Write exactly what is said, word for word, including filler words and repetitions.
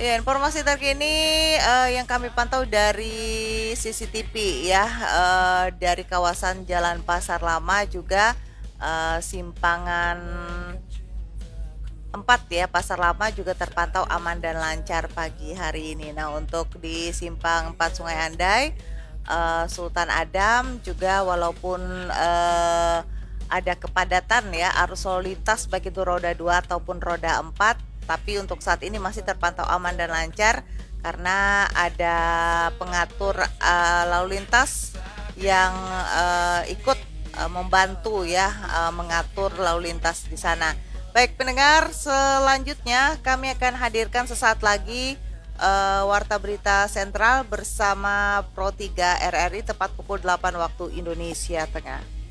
Ya, informasi terkini eh, yang kami pantau dari C C T V ya, eh, dari kawasan Jalan Pasar Lama juga eh, simpangan empat ya, Pasar Lama juga terpantau aman dan lancar pagi hari ini. Nah, untuk di Simpang empat Sungai Andai, eh, Sultan Adam juga walaupun eh, ada kepadatan ya arus lalu lintas baik itu roda dua ataupun roda empat, tapi untuk saat ini masih terpantau aman dan lancar karena ada pengatur eh, lalu lintas yang eh, ikut eh, membantu ya eh, mengatur lalu lintas di sana. Baik pendengar, selanjutnya kami akan hadirkan sesaat lagi eh, Warta Berita Sentral bersama Pro tiga R R I tepat pukul delapan waktu Indonesia Tengah.